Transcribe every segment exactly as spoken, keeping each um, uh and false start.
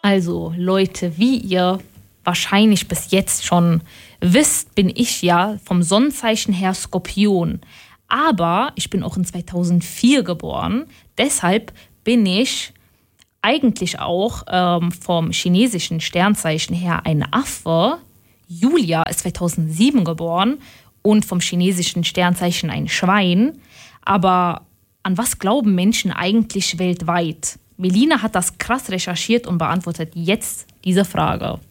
Also Leute, wie ihr wahrscheinlich bis jetzt schon wisst, bin ich ja vom Sonnenzeichen her Skorpion. Aber ich bin auch in zweitausendvier geboren. Deshalb bin ich eigentlich auch ähm, vom chinesischen Sternzeichen her ein Affe. Julia ist zweitausendsieben geboren und vom chinesischen Sternzeichen ein Schwein. Aber an was glauben Menschen eigentlich weltweit? Melina hat das krass recherchiert und beantwortet jetzt diese Frage.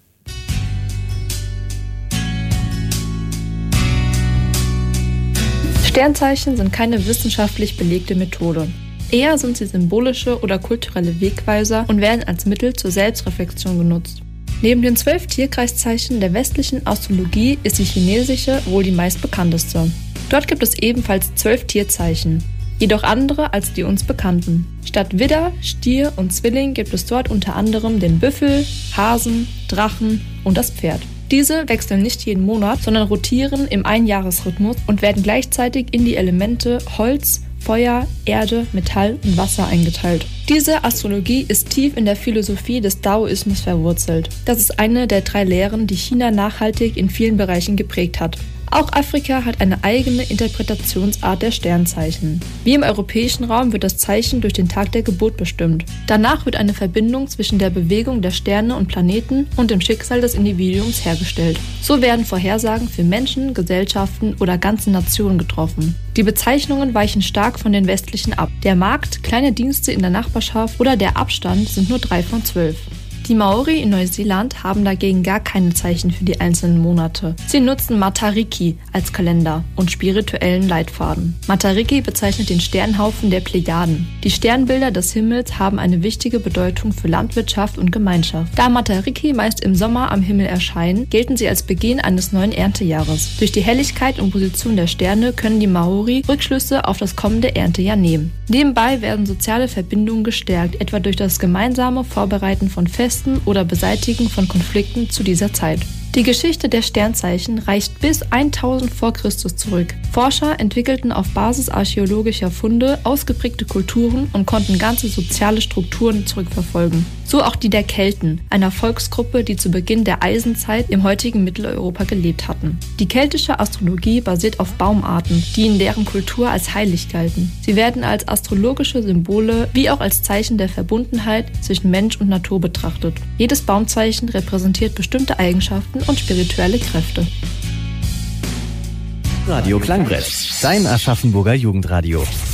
Sternzeichen sind keine wissenschaftlich belegte Methode. Eher sind sie symbolische oder kulturelle Wegweiser und werden als Mittel zur Selbstreflexion genutzt. Neben den zwölf Tierkreiszeichen der westlichen Astrologie ist die chinesische wohl die meistbekannteste. Dort gibt es ebenfalls zwölf Tierzeichen, jedoch andere als die uns bekannten. Statt Widder, Stier und Zwilling gibt es dort unter anderem den Büffel, Hasen, Drachen und das Pferd. Diese wechseln nicht jeden Monat, sondern rotieren im Einjahresrhythmus und werden gleichzeitig in die Elemente Holz, Feuer, Erde, Metall und Wasser eingeteilt. Diese Astrologie ist tief in der Philosophie des Daoismus verwurzelt. Das ist eine der drei Lehren, die China nachhaltig in vielen Bereichen geprägt hat. Auch Afrika hat eine eigene Interpretationsart der Sternzeichen. Wie im europäischen Raum wird das Zeichen durch den Tag der Geburt bestimmt. Danach wird eine Verbindung zwischen der Bewegung der Sterne und Planeten und dem Schicksal des Individuums hergestellt. So werden Vorhersagen für Menschen, Gesellschaften oder ganze Nationen getroffen. Die Bezeichnungen weichen stark von den westlichen ab. Der Markt, kleine Dienste in der Nachbarschaft oder der Abstand sind nur drei von zwölf. Die Maori in Neuseeland haben dagegen gar keine Zeichen für die einzelnen Monate. Sie nutzen Matariki als Kalender und spirituellen Leitfaden. Matariki bezeichnet den Sternhaufen der Plejaden. Die Sternbilder des Himmels haben eine wichtige Bedeutung für Landwirtschaft und Gemeinschaft. Da Matariki meist im Sommer am Himmel erscheinen, gelten sie als Beginn eines neuen Erntejahres. Durch die Helligkeit und Position der Sterne können die Maori Rückschlüsse auf das kommende Erntejahr nehmen. Nebenbei werden soziale Verbindungen gestärkt, etwa durch das gemeinsame Vorbereiten von Festen oder Beseitigen von Konflikten zu dieser Zeit. Die Geschichte der Sternzeichen reicht bis tausend vor Christus zurück. Forscher entwickelten auf Basis archäologischer Funde ausgeprägte Kulturen und konnten ganze soziale Strukturen zurückverfolgen. So auch die der Kelten, einer Volksgruppe, die zu Beginn der Eisenzeit im heutigen Mitteleuropa gelebt hatten. Die keltische Astrologie basiert auf Baumarten, die in deren Kultur als heilig galten. Sie werden als astrologische Symbole wie auch als Zeichen der Verbundenheit zwischen Mensch und Natur betrachtet. Jedes Baumzeichen repräsentiert bestimmte Eigenschaften und spirituelle Kräfte. Radio Klangbrett, dein Aschaffenburger Jugendradio.